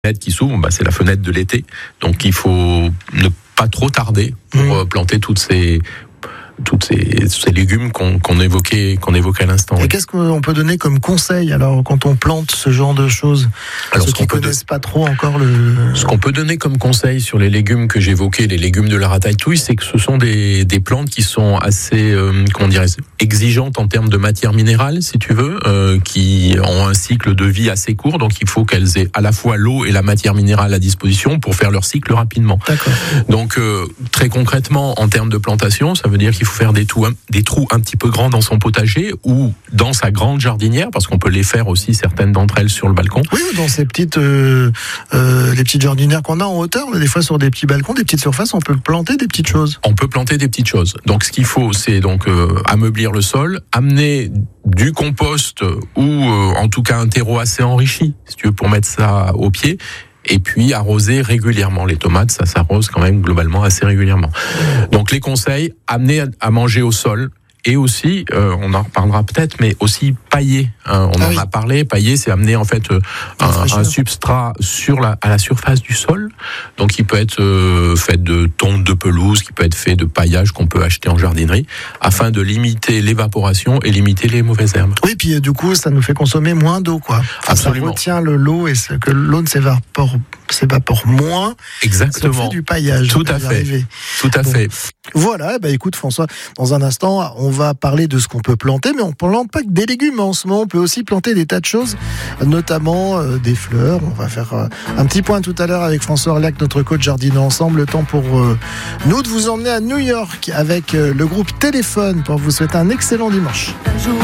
fenêtre qui s'ouvre, c'est la fenêtre de l'été. Donc il faut ne pas trop tarder pour planter tous ces légumes qu'on évoquait à l'instant. Et qu'est-ce qu'on peut donner comme conseil alors quand on plante ce genre de choses? Alors, ceux qui connaissent pas trop encore Ce qu'on peut donner comme conseil sur les légumes que j'évoquais, les légumes de la ratatouille, c'est que ce sont des plantes qui sont assez, exigeantes en termes de matière minérale, si tu veux, qui ont un cycle de vie assez court, donc il faut qu'elles aient à la fois l'eau et la matière minérale à disposition pour faire leur cycle rapidement. D'accord. Donc très concrètement, en termes de plantation, ça veut dire qu'il faut faire des trous un petit peu grands dans son potager ou dans sa grande jardinière, parce qu'on peut les faire aussi, certaines d'entre elles, sur le balcon. Oui, dans ces petites les petites jardinières qu'on a en hauteur, des fois sur des petits balcons, des petites surfaces, on peut planter des petites choses. On peut planter des petites choses. Donc ce qu'il faut, c'est donc ameublir le sol, amener du compost ou en tout cas un terreau assez enrichi, si tu veux, pour mettre ça au pied. Et puis arroser régulièrement. Les tomates, ça s'arrose quand même globalement assez régulièrement. Donc les conseils, amener à manger au sol. Et aussi, on en reparlera peut-être, mais aussi pailler. On en a parlé. Pailler, c'est amener en fait un substrat à la surface du sol. Donc, il peut être fait de tonte de pelouse, qui peut être fait de paillage qu'on peut acheter en jardinerie, afin de limiter l'évaporation et limiter les mauvaises herbes. Oui, puis du coup, ça nous fait consommer moins d'eau, quoi. Absolument. Ça retient l'eau et que l'eau ne s'évapore moins. Exactement. Ça fait du paillage. Tout à fait. Tout à fait. Voilà, écoute François, dans un instant, on va parler de ce qu'on peut planter, mais on ne plante pas que des légumes en ce moment, on peut aussi planter des tas de choses, notamment des fleurs. On va faire un petit point tout à l'heure avec François Orliac, notre coach Jardiner Ensemble. Le temps pour nous de vous emmener à New York avec le groupe Téléphone pour vous souhaiter un excellent dimanche.